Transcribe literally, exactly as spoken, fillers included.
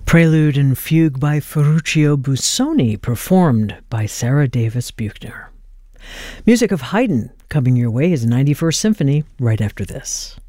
Prelude and Fugue by Ferruccio Busoni, performed by Sarah Davis Buchner. Music of Haydn coming your way is ninety-first Symphony right after this.